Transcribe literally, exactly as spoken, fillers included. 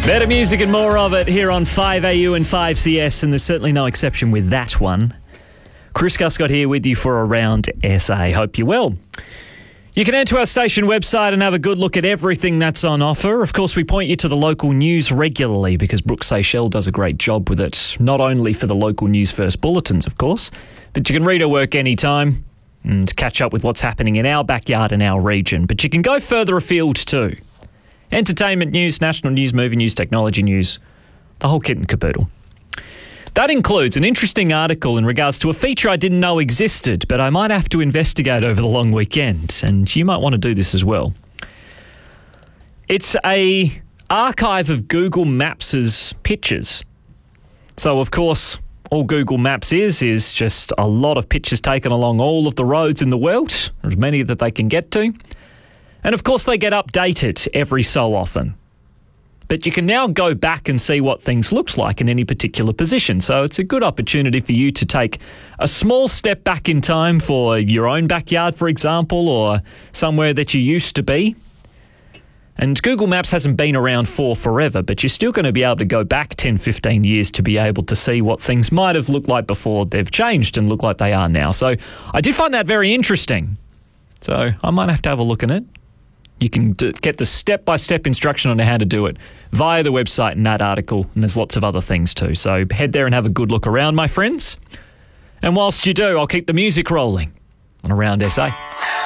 Better music and more of it here on five A U and five C S, and there's certainly no exception with that one. Chris Guscott here with you for Around S A. Hope you're well. You can head to our station website and have a good look at everything that's on offer. Of course, we point you to the local news regularly because Brooke Seychelles does a great job with it, not only for the local News First bulletins, of course, but you can read her work anytime and catch up with what's happening in our backyard and our region. But you can go further afield too. Entertainment news, national news, movie news, technology news, the whole kit and caboodle. That includes an interesting article in regards to a feature I didn't know existed, but I might have to investigate over the long weekend, and you might want to do this as well. It's a archive of Google Maps' pictures. So, of course, all Google Maps is, is just a lot of pictures taken along all of the roads in the world, as many that they can get to. And of course, they get updated every so often. But you can now go back and see what things looked like in any particular position. So it's a good opportunity for you to take a small step back in time for your own backyard, for example, or somewhere that you used to be. And Google Maps hasn't been around for forever, but you're still going to be able to go back ten, fifteen years to be able to see what things might have looked like before they've changed and look like they are now. So I did find that very interesting. So I might have to have a look at it. You can d- get the step-by-step instruction on how to do it via the website in that article, and there's lots of other things too. So head there and have a good look around, my friends. And whilst you do, I'll keep the music rolling on Around S A.